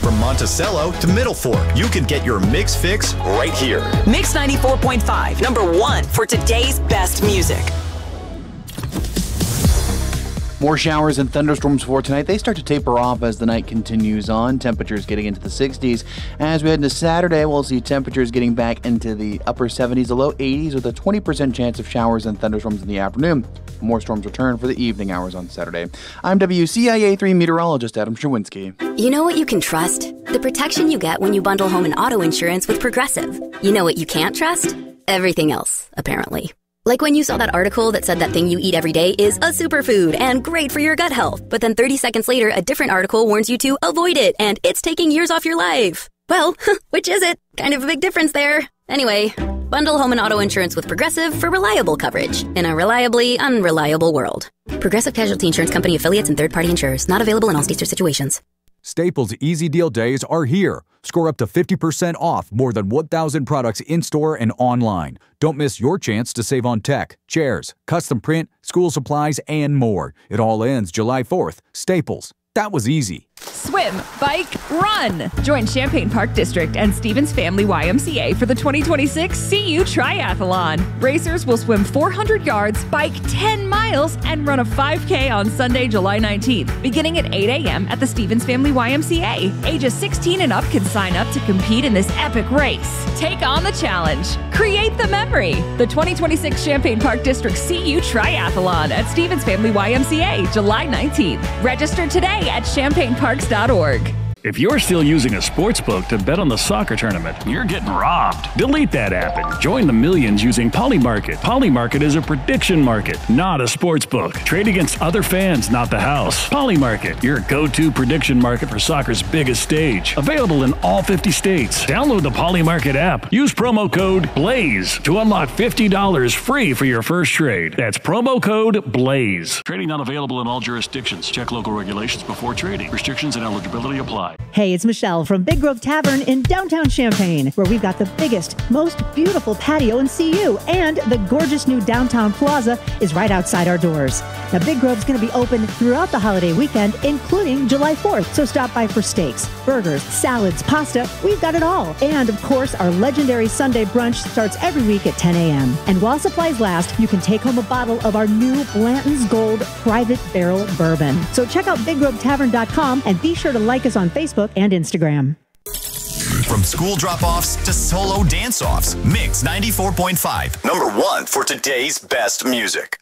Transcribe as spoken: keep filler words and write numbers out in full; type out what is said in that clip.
From Monticello to Middle Fork, you can get your mix fix right here. Mix ninety-four point five, number one for today's best music. More showers and thunderstorms for tonight. They start to taper off as the night continues on. Temperatures getting into the sixties. As we head into Saturday, we'll see temperatures getting back into the upper seventies to low eighties with a twenty percent chance of showers and thunderstorms in the afternoon. More storms return for the evening hours on Saturday. I'm W C I A three meteorologist Adam Sherwinski. You know what you can trust? The protection you get when you bundle home and auto insurance with Progressive. You know what you can't trust? Everything else, apparently. Like when you saw that article that said that thing you eat every day is a superfood and great for your gut health, but then thirty seconds later, a different article warns you to avoid it and it's taking years off your life. Well, which is it? Kind of a big difference there. Anyway, bundle home and auto insurance with Progressive for reliable coverage in a reliably unreliable world. Progressive Casualty Insurance Company affiliates and third-party insurers. Not available in all states or situations. Staples Easy Deal Days are here. Score up to fifty percent off more than one thousand products in-store and online. Don't miss your chance to save on tech, chairs, custom print, school supplies, and more. It all ends July fourth. Staples. That was easy. Swim, bike, run! Join Champaign Park District and Stevens Family Y M C A for the twenty twenty-six C U Triathlon. Racers will swim four hundred yards, bike ten miles, and run a five K on Sunday, July nineteenth, beginning at eight a.m. at the Stevens Family Y M C A. Ages sixteen and up can sign up to compete in this epic race. Take on the challenge. Create the memory. The twenty twenty-six Champaign Park District C U Triathlon at Stevens Family Y M C A, July nineteenth. Register today at champaign parks dot org. If you're still using a sportsbook to bet on the soccer tournament, you're getting robbed. Delete that app and join the millions using Polymarket. Polymarket is a prediction market, not a sportsbook. Trade against other fans, not the house. Polymarket, your go-to prediction market for soccer's biggest stage. Available in all fifty states. Download the Polymarket app. Use promo code BLAZE to unlock fifty dollars free for your first trade. That's promo code BLAZE. Trading not available in all jurisdictions. Check local regulations before trading. Restrictions and eligibility apply. Hey, it's Michelle from Big Grove Tavern in downtown Champaign, where we've got the biggest, most beautiful patio in C U, and the gorgeous new downtown plaza is right outside our doors. Now, Big Grove's going to be open throughout the holiday weekend, including July fourth, so stop by for steaks, burgers, salads, pasta. We've got it all. And, of course, our legendary Sunday brunch starts every week at ten a.m. And while supplies last, you can take home a bottle of our new Blanton's Gold Private Barrel Bourbon. So check out big grove tavern dot com and be sure to like us on Facebook and Instagram. From school drop-offs to solo dance-offs, Mix ninety-four point five, number one for today's best music.